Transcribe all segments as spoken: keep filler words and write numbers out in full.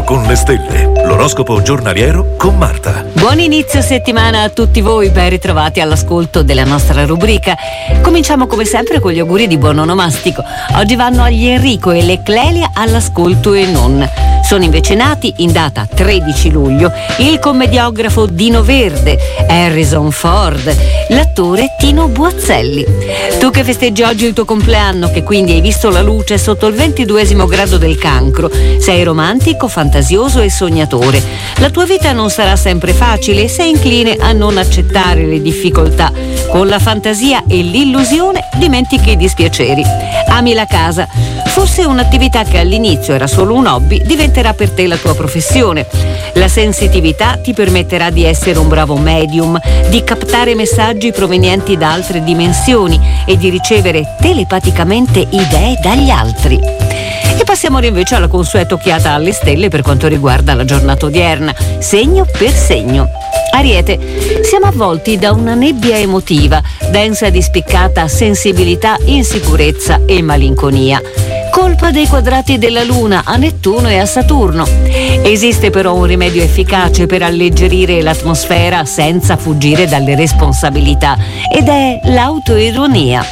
con le stelle. L'oroscopo giornaliero con Marta. Buon inizio settimana a tutti voi, ben ritrovati all'ascolto della nostra rubrica. Cominciamo come sempre con gli auguri di buon onomastico. Oggi vanno agli Enrico e le Clelia all'ascolto e non. Sono invece nati in data tredici luglio il commediografo Dino Verde, Harrison Ford, l'attore Tino Buazzelli. Tu che festeggi oggi il tuo compleanno, che quindi hai visto la luce sotto il ventiduesimo grado del cancro, sei romantico, fantasioso e sognatore. La tua vita non sarà sempre facile e sei incline a non accettare le difficoltà. Con la fantasia e l'illusione dimentichi i dispiaceri. Ami la casa. Forse un'attività che all'inizio era solo un hobby diventerà per te la tua professione. La sensitività ti permetterà di essere un bravo medium, di captare messaggi provenienti da altre dimensioni e di ricevere telepaticamente idee dagli altri. E passiamo ora invece alla consueta occhiata alle stelle per quanto riguarda la giornata odierna, segno per segno. Ariete, siamo avvolti da una nebbia emotiva, densa di spiccata sensibilità, insicurezza e malinconia. Colpa dei quadrati della Luna a Nettuno e a Saturno. Esiste però un rimedio efficace per alleggerire l'atmosfera senza fuggire dalle responsabilità, ed è l'autoironia.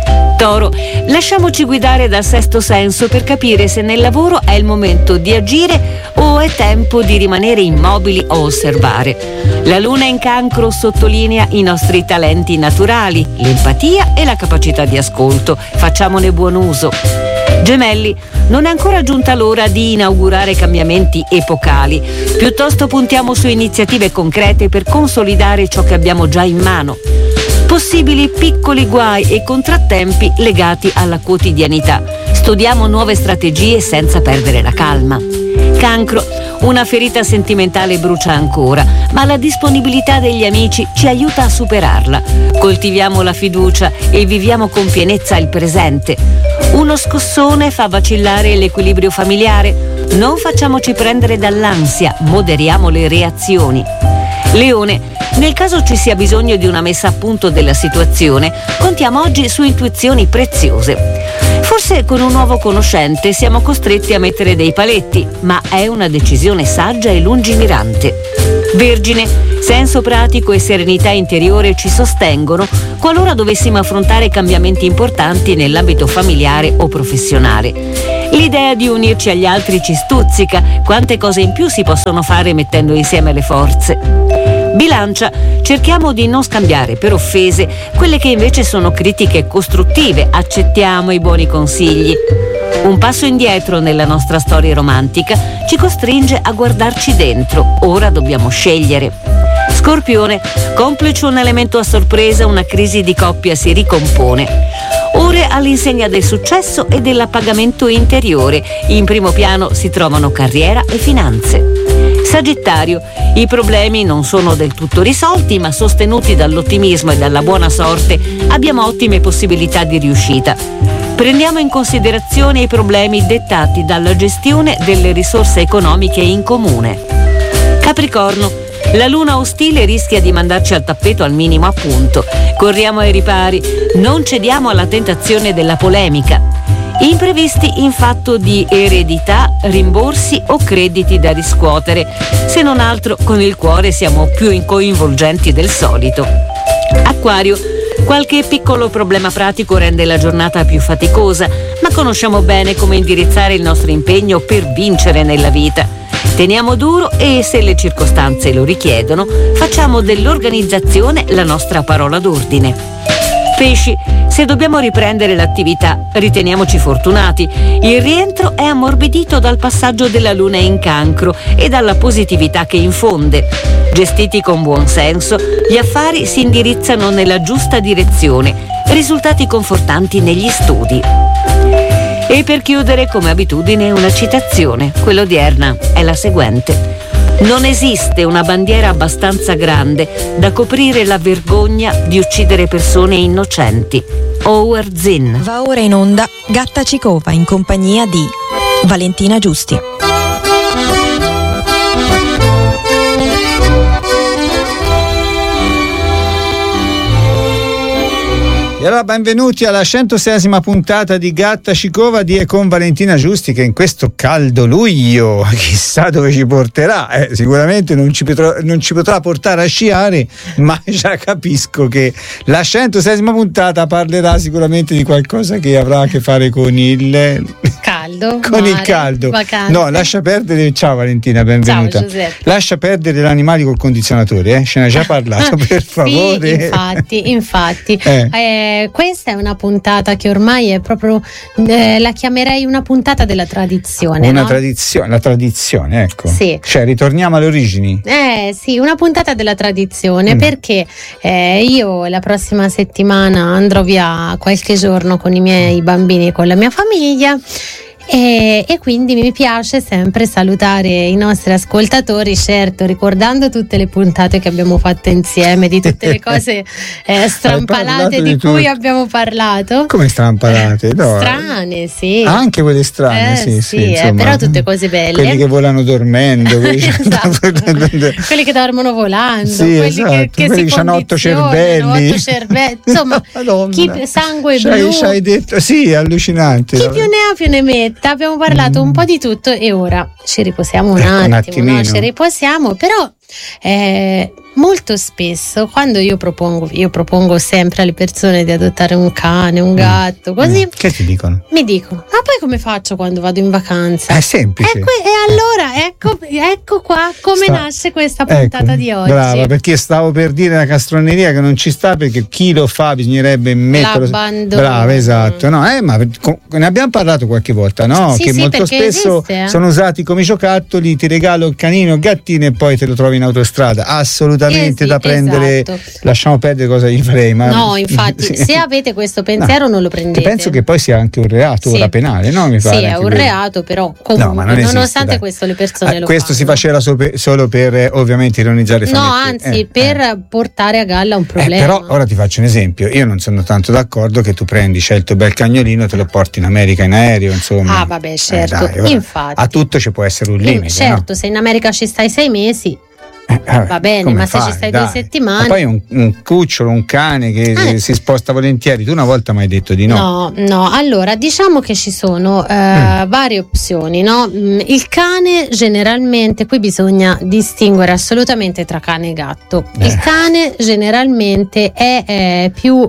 Toro, lasciamoci guidare dal sesto senso per capire se nel lavoro è il momento di agire o è tempo di rimanere immobili o osservare. La luna in cancro sottolinea i nostri talenti naturali, l'empatia e la capacità di ascolto. Facciamone buon uso. Gemelli, non è ancora giunta l'ora di inaugurare cambiamenti epocali. Piuttosto puntiamo su iniziative concrete per consolidare ciò che abbiamo già in mano. Possibili piccoli guai e contrattempi legati alla quotidianità. Studiamo nuove strategie senza perdere la calma. Cancro, una ferita sentimentale brucia ancora, ma la disponibilità degli amici ci aiuta a superarla. Coltiviamo la fiducia e viviamo con pienezza il presente. Uno scossone fa vacillare l'equilibrio familiare. Non facciamoci prendere dall'ansia, moderiamo le reazioni. Leone, nel caso ci sia bisogno di una messa a punto della situazione, contiamo oggi su intuizioni preziose. Forse con un nuovo conoscente siamo costretti a mettere dei paletti, ma è una decisione saggia e lungimirante. Vergine, senso pratico e serenità interiore ci sostengono qualora dovessimo affrontare cambiamenti importanti nell'ambito familiare o professionale. L'idea di unirci agli altri ci stuzzica, quante cose in più si possono fare mettendo insieme le forze. Bilancia, cerchiamo di non scambiare per offese quelle che invece sono critiche costruttive, accettiamo i buoni consigli. Un passo indietro nella nostra storia romantica ci costringe a guardarci dentro, ora dobbiamo scegliere. Scorpione, complice un elemento a sorpresa, una crisi di coppia si ricompone. Ore all'insegna del successo e dell'appagamento interiore, in primo piano si trovano carriera e finanze. Sagittario, i problemi non sono del tutto risolti, ma sostenuti dall'ottimismo e dalla buona sorte abbiamo ottime possibilità di riuscita. Prendiamo in considerazione i problemi dettati dalla gestione delle risorse economiche in comune. Capricorno, la luna ostile rischia di mandarci al tappeto al minimo appunto. Corriamo ai ripari, non cediamo alla tentazione della polemica. Imprevisti in fatto di eredità, rimborsi o crediti da riscuotere. Se non altro, con il cuore siamo più coinvolgenti del solito. Acquario, qualche piccolo problema pratico rende la giornata più faticosa, ma conosciamo bene come indirizzare il nostro impegno per vincere nella vita. Teniamo duro e, se le circostanze lo richiedono, facciamo dell'organizzazione la nostra parola d'ordine. Pesci, se dobbiamo riprendere l'attività, riteniamoci fortunati. Il rientro è ammorbidito dal passaggio della luna in cancro e dalla positività che infonde. Gestiti con buon senso, gli affari si indirizzano nella giusta direzione, risultati confortanti negli studi. E per chiudere, come abitudine, una citazione, quella odierna è la seguente: non esiste una bandiera abbastanza grande da coprire la vergogna di uccidere persone innocenti. Howard Zinn. Va ora in onda Gatta Cicova in compagnia di Valentina Giusti. E allora benvenuti alla centoseiesima puntata di Gatta Cicova di e con Valentina Giusti, che in questo caldo luglio chissà dove ci porterà. Eh, sicuramente non ci, potrà, non ci potrà portare a sciare, ma già capisco che la centoseiesima puntata parlerà sicuramente di qualcosa che avrà a che fare con il caldo, con mare, il caldo. Vacanze. No, lascia perdere. Ciao Valentina, benvenuta. Ciao Giuseppe. Lascia perdere gli animali col condizionatore, eh? Ce ne hai già parlato, per favore. Sì, infatti, infatti. Eh. Eh, questa è una puntata che ormai è proprio, eh, la chiamerei una puntata della tradizione. Una no? tradizione, la tradizione, ecco. Sì. Cioè, ritorniamo alle origini. Eh sì, una puntata della tradizione, Mm. perché eh, io la prossima settimana andrò via qualche giorno con i miei bambini e con la mia famiglia. E, e quindi mi piace sempre salutare i nostri ascoltatori, certo ricordando tutte le puntate che abbiamo fatto insieme, di tutte le cose eh, strampalate di, di cui tutto. abbiamo parlato. Come strampalate? No. Strane, sì. Anche quelle strane, eh, sì, sì, sì eh, insomma, però tutte cose belle. Quelli che volano dormendo, quelli, esatto. quelli che dormono volando, sì, quelli esatto. che, che quelli si che hanno otto cervelli, otto cervelli. Insomma, Madonna. chi sangue c'hai, blu. c'hai detto, sì, è allucinante. Chi più ne ha più ne metta. Abbiamo parlato mm. un po' di tutto e ora ci riposiamo un ecco, attimo, un attimino. no? Ci riposiamo, però eh, molto spesso quando io propongo, io propongo sempre alle persone di adottare un cane, un gatto, così. Mm. Che ti dicono? Mi dicono, ma poi come faccio quando vado in vacanza? È semplice. E, que- e allora ecco, ecco qua come sta, nasce questa puntata ecco, di oggi. Brava, perché stavo per dire una castroneria che non ci sta, perché chi lo fa bisognerebbe metterlo. L'abbandono. Brava, esatto. No, eh, ma ne abbiamo parlato qualche volta, no? Sì, che sì, molto spesso esiste, eh? sono usati come giocattoli, ti regalo il canino, il gattino e poi te lo trovi in autostrada. Assolutamente eh sì, da prendere. Esatto. Lasciamo perdere cosa gli farei. Ma no, infatti, sì. Se avete questo pensiero, no, non lo prendete. Penso che poi sia anche un reato, sì. ora penale, no? Mi pare sì, è un quello. reato, però comunque, no, ma non esiste, nonostante dai. questo, le persone eh, lo questo fanno. si faceva so per, solo per eh, ovviamente ironizzare i no, fametti. anzi, eh, per eh. portare a galla un problema. Eh, però ora ti faccio un esempio. Io non sono tanto d'accordo che tu prendi, c'è il tuo bel cagnolino, te lo porti in America in aereo, insomma. Ah, vabbè, certo. Eh, dai, infatti. A tutto ci può essere un limite. In, certo, no? se in America ci stai sei mesi. Eh, vabbè, va bene, ma fai, se ci stai dai. due settimane. Ma poi un, un cucciolo, un cane che ah, si sposta volentieri. Tu una volta mi hai detto di no. No, no, allora diciamo che ci sono eh, mm. varie opzioni, no? Il cane generalmente, qui bisogna distinguere assolutamente tra cane e gatto. Eh. Il cane generalmente è, è più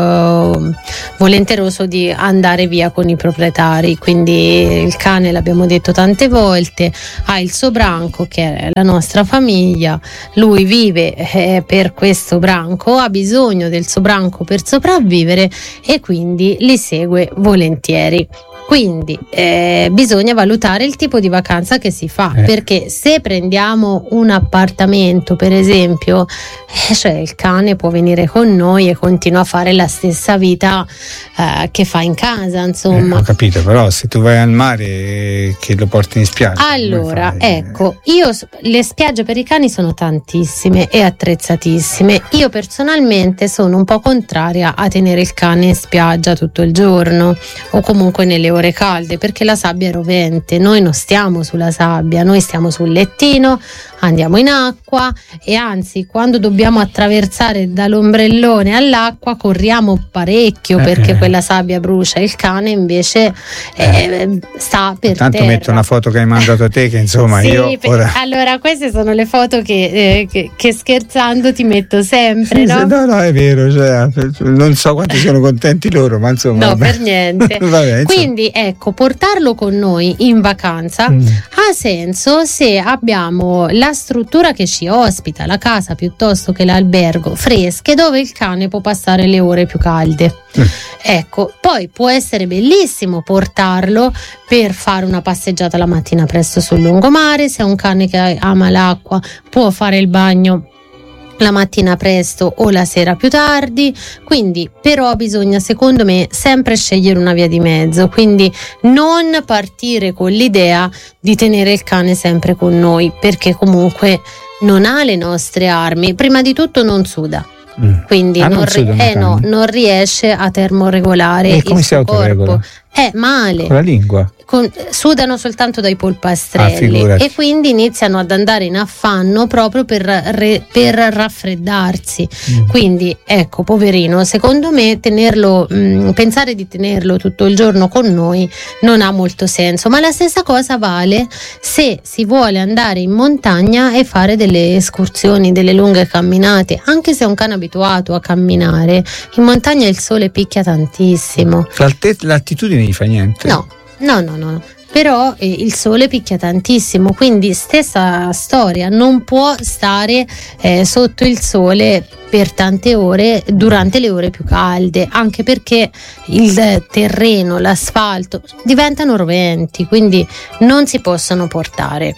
eh, volenteroso di andare via con i proprietari, quindi il cane, l'abbiamo detto tante volte, ha il suo branco che è la nostra famiglia. Lui vive eh, per questo branco, ha bisogno del suo branco per sopravvivere e quindi li segue volentieri. Quindi eh, bisogna valutare il tipo di vacanza che si fa, eh. perché se prendiamo un appartamento, per esempio, eh, cioè il cane può venire con noi e continua a fare la stessa vita eh, che fa in casa, insomma. Eh, ho capito, però se tu vai al mare eh, che lo porti in spiaggia. Allora, ecco, io le spiagge per i cani sono tantissime e attrezzatissime. Io personalmente sono un po' contraria a tenere il cane in spiaggia tutto il giorno o comunque nelle ore calde, perché la sabbia è rovente, noi non stiamo sulla sabbia, noi stiamo sul lettino, andiamo in acqua e anzi quando dobbiamo attraversare dall'ombrellone all'acqua corriamo parecchio eh, perché eh. quella sabbia brucia. Il cane invece eh, sta per tanto terra. Metto una foto che hai mandato a te che insomma sì, io ora... allora queste sono le foto che, eh, che, che scherzando ti metto sempre, sì, no? no no è vero, cioè, non so quanti sono contenti loro, ma insomma no vabbè. per niente vabbè, quindi ecco, portarlo con noi in vacanza mm. ha senso se abbiamo la struttura che ci ospita, la casa piuttosto che l'albergo, fresche, dove il cane può passare le ore più calde. Mm. Ecco, poi può essere bellissimo portarlo per fare una passeggiata la mattina presto sul lungomare. Se è un cane che ama l'acqua, può fare il bagno la mattina presto o la sera più tardi, quindi però bisogna secondo me sempre scegliere una via di mezzo, quindi non partire con l'idea di tenere il cane sempre con noi, perché comunque non ha le nostre armi, prima di tutto non suda. Quindi ah, non, non, ri- eh no, non riesce a termoregolare e il come suo si autoregola? corpo. è male. Con la lingua. Con, sudano soltanto dai polpastrelli ah, e quindi iniziano ad andare in affanno proprio per, re, per raffreddarsi. Mm. Quindi ecco, poverino, secondo me tenerlo, mh, pensare di tenerlo tutto il giorno con noi non ha molto senso, ma la stessa cosa vale se si vuole andare in montagna e fare delle escursioni, delle lunghe camminate. Anche se è un cane abituato a camminare, in montagna il sole picchia tantissimo. L'alte- l'attitudine gli fa niente? No. No, no, no, però eh, il sole picchia tantissimo, quindi stessa storia, non può stare eh, sotto il sole per tante ore durante le ore più calde, anche perché il terreno, l'asfalto diventano roventi, quindi non si possono portare.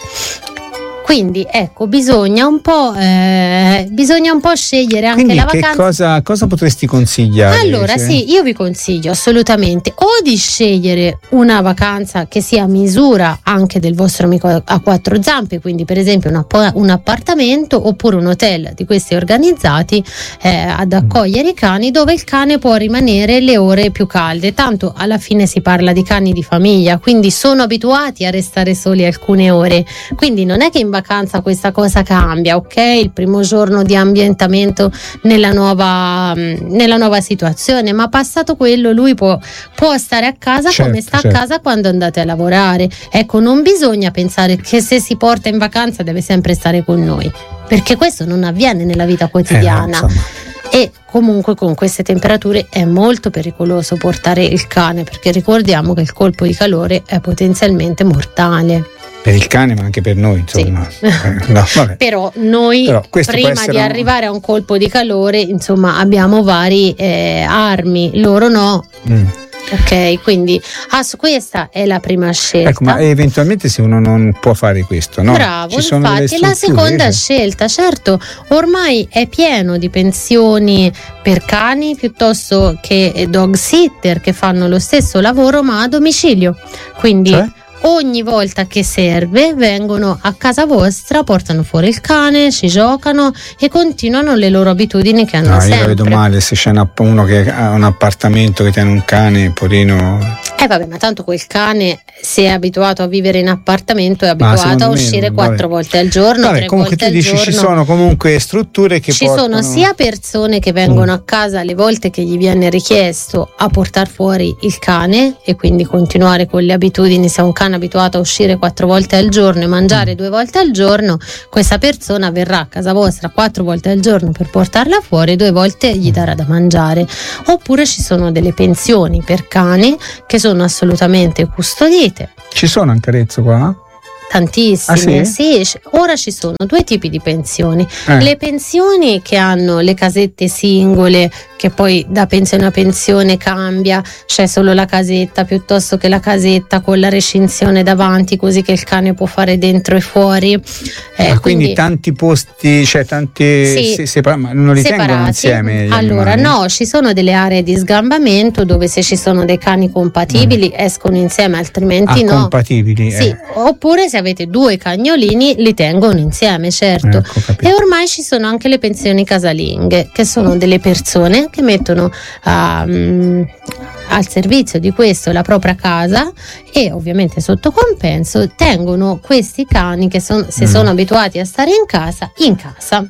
Quindi ecco, bisogna un po' eh, bisogna un po' scegliere anche Quindi la che vacanza. Cosa, cosa potresti consigliare? Allora cioè? sì, io vi consiglio assolutamente o di scegliere una vacanza che sia a misura anche del vostro amico a quattro zampe, quindi per esempio un, app- un appartamento oppure un hotel di questi organizzati eh, ad accogliere i cani, dove il cane può rimanere le ore più calde, tanto alla fine si parla di cani di famiglia, quindi sono abituati a restare soli alcune ore, quindi non è che in vacanza questa cosa cambia, ok? Il primo giorno di ambientamento nella nuova, nella nuova situazione, ma passato quello lui può, può stare a casa certo, come sta certo. a casa quando andate a lavorare. Ecco, non bisogna pensare che se si porta in vacanza deve sempre stare con noi, perché questo non avviene nella vita quotidiana. Eh, e comunque con queste temperature è molto pericoloso portare il cane, perché ricordiamo che il colpo di calore è potenzialmente mortale. Per il cane, ma anche per noi, insomma. Sì. Eh, no, vabbè. Però noi Però prima di un... arrivare a un colpo di calore, insomma, abbiamo vari eh, armi, loro no. Mm. Ok, quindi ah, questa è la prima scelta. Ecco, ma eventualmente se uno non può fare questo, no? Bravo, Ci sono infatti delle la seconda cioè. scelta, certo, ormai è pieno di pensioni per cani piuttosto che dog sitter che fanno lo stesso lavoro ma a domicilio. Quindi Cioè? ogni volta che serve vengono a casa vostra, portano fuori il cane, ci giocano e continuano le loro abitudini che hanno No, sempre. io la vedo male se c'è una- uno che ha un appartamento che tiene un cane, porino. Eh vabbè, ma tanto quel cane, se è abituato a vivere in appartamento, è Ma abituato secondo a me uscire non- quattro vabbè. volte al giorno, Vabbè, tre comunque volte tu al dici giorno. ci sono comunque strutture che Ci portano... sono sia persone che vengono Mm. a casa le volte che gli viene richiesto a portare fuori il cane e quindi continuare con le abitudini. Se è un cane abituato a uscire quattro volte al giorno e mangiare Mm. due volte al giorno, questa persona verrà a casa vostra quattro volte al giorno per portarla fuori, due volte gli darà da mangiare. Oppure ci sono delle pensioni per cani che sono assolutamente custodite. Ci sono anche Arezzo qua? Tantissime, Ah, sì? sì. Ora ci sono due tipi di pensioni. Eh. Le pensioni che hanno le casette singole, che poi da pensione a pensione cambia, c'è solo la casetta piuttosto che la casetta con la recinzione davanti, così che il cane può fare dentro e fuori. Eh, Ah, quindi, tanti posti, cioè tanti Sì. se- separa- ma non li tengono separati. insieme gli Allora animali? no, ci sono delle aree di sgambamento dove se ci sono dei cani compatibili escono insieme, altrimenti Ah, no. compatibili, Sì, eh. oppure se avete due cagnolini li tengono insieme, certo. Ecco, capito. E ormai ci sono anche le pensioni casalinghe, che sono delle persone che mettono ah, mm, al servizio di questo la propria casa e ovviamente sotto compenso tengono questi cani che son- se Mm. sono abituati a stare in casa, in casa.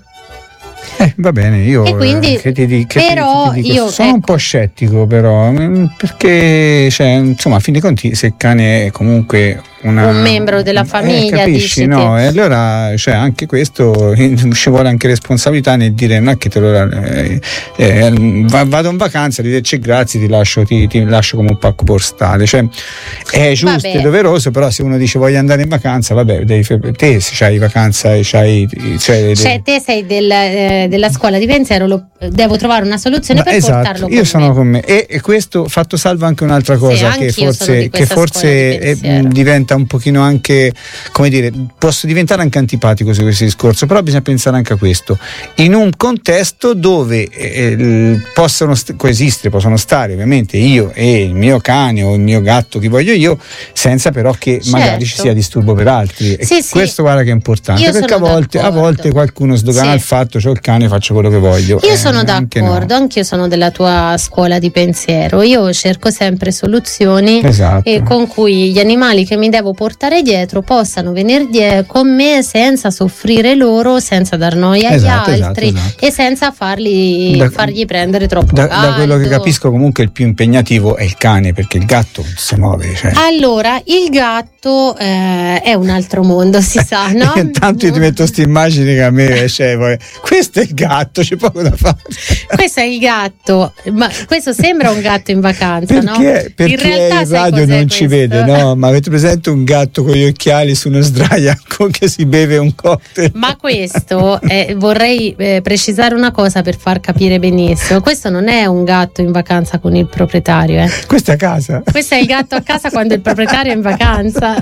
Eh, va bene, io E quindi- eh, che ti, di- che ti- però ti dico, io, sono un ecco. po' scettico però, mm, perché cioè, insomma a fin dei conti se il cane è comunque una, Un membro della famiglia, eh, capisci, dici no? te. E allora cioè, anche questo eh, ci vuole anche responsabilità nel dire non è che te lo eh, eh, va- vado in vacanza, arrivederci, grazie, ti lascio, ti, ti lascio come un pacco postale, cioè, è giusto Vabbè. e doveroso, però se uno dice voglio andare in vacanza, vabbè, devi, te se c'hai vacanza e c'hai cioè, Cioè te sei del, eh, della scuola di pensiero, lo- devo trovare una soluzione Ma per esatto, portarlo con io sono me. con me e, e questo fatto salvo anche un'altra cosa che anch'io sono forse, di che questa forse scuola di eh, pensiero. diventa diventa un pochino anche, come dire, posso diventare anche antipatico su questo discorso, però bisogna pensare anche a questo, in un contesto dove eh, possono st- coesistere, possono stare ovviamente io e il mio cane o il mio gatto, chi voglio io, senza però che certo. magari ci sia disturbo per altri. Sì, e sì. questo guarda che è importante, Io perché a sono volte, a d'accordo. volte qualcuno sdogana Sì. il fatto, c'ho il cane, faccio quello che voglio. Io Eh, sono anche d'accordo, no. anch'io sono della tua scuola di pensiero. Io cerco sempre soluzioni Esatto. e con cui gli animali che mi devo portare dietro possano venire die- con me senza soffrire loro, senza dar noia agli Esatto, esatto, altri esatto. e senza farli, Da- fargli prendere troppo Da, caldo. da quello che capisco comunque il più impegnativo è il cane, perché il gatto si muove, cioè. Allora, il gatto eh, è un altro mondo, si sa, no? Intanto io ti metto queste immagini che a me, cioè, poi, questo è il gatto, c'è poco da fare. Questo è il gatto, ma questo sembra un gatto in vacanza, no? Perché, perché in realtà in sai radio cos'è non ci questo? vede, no? Ma avete presente un gatto con gli occhiali su uno sdraiaco che si beve un cocktail? Ma questo eh, vorrei eh, precisare una cosa per far capire benissimo. Questo non è un gatto in vacanza con il proprietario, eh. Questa è a casa. Questo è il gatto a casa quando il proprietario è in vacanza.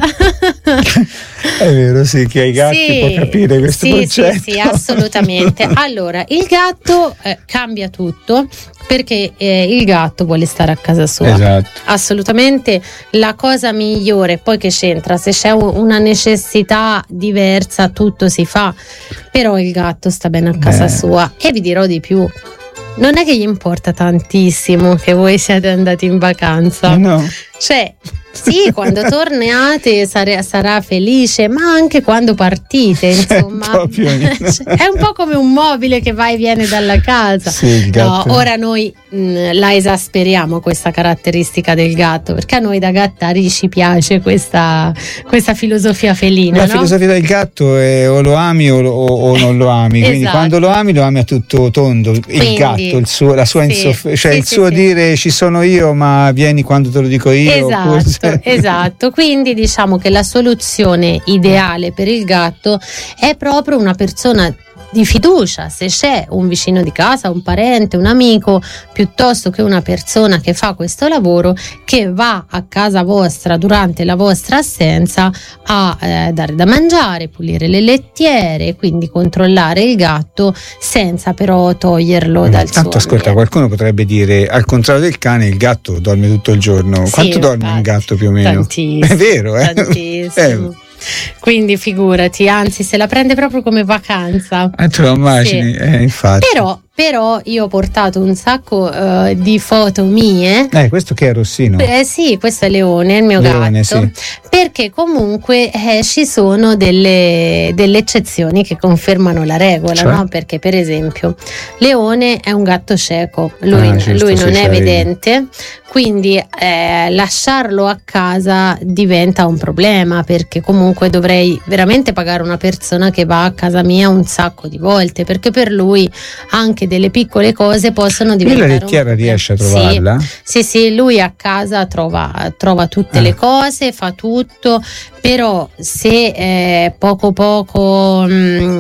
È vero, sì, che ai gatti Sì, può capire questo sì, concetto. Sì, sì, assolutamente. Allora, il gatto eh, cambia tutto perché eh, il gatto vuole stare a casa sua. Esatto. Assolutamente la cosa migliore, poi che c'entra, se c'è un- una necessità diversa tutto si fa, però il gatto sta bene a casa Beh. sua. E vi dirò di più, non è che gli importa tantissimo che voi siate andati in vacanza, No. cioè sì, quando tornate sare- sarà felice, ma anche quando partite, insomma. Proprio. È un po' come un mobile che va e viene dalla casa. Sì, il gatto. No, ora noi mh, la esasperiamo questa caratteristica del gatto, perché a noi da gattari ci piace questa, questa filosofia felina, La no? filosofia del gatto è o lo ami o, lo- o non lo ami, quindi Esatto. quando lo ami lo ami a tutto tondo, il Quindi, gatto, il suo, la sua sì, insoff- cioè sì, il sì, suo sì. dire ci sono io ma vieni quando te lo dico io. Esatto, oppure- esatto. Quindi diciamo che la soluzione ideale per il gatto è proprio una persona di fiducia, se c'è un vicino di casa, un parente, un amico, piuttosto che una persona che fa questo lavoro, che va a casa vostra durante la vostra assenza a eh, dare da mangiare, pulire le lettiere, quindi controllare il gatto senza però toglierlo dal suo Tanto ascolta, ambiente. qualcuno potrebbe dire al contrario del cane il gatto dorme tutto il giorno. Sì, Quanto dorme un infatti, gatto più o meno? tantissimo, È vero, eh? tantissimo. Quindi figurati, anzi se la prende proprio come vacanza. Eh, te lo immagini? Sì. Eh, infatti. Però, però io ho portato un sacco eh, di foto mie. Eh, questo che è Rossino? Eh sì, questo è Leone, il mio Leone, gatto, sì. perché comunque eh, ci sono delle, delle eccezioni che confermano la regola, Cioè? no? Perché per esempio Leone è un gatto cieco, lui, Ah, giusto, lui sì, non è c'avevi. vedente, quindi eh, lasciarlo a casa diventa un problema, perché comunque dovrei veramente pagare una persona che va a casa mia un sacco di volte, perché per lui anche delle piccole cose possono Lui diventare la un lettiera problema. riesce a Sì. trovarla? Sì, sì, lui a casa trova, trova tutte Ah. le cose, fa tutto, però se eh, poco poco mh,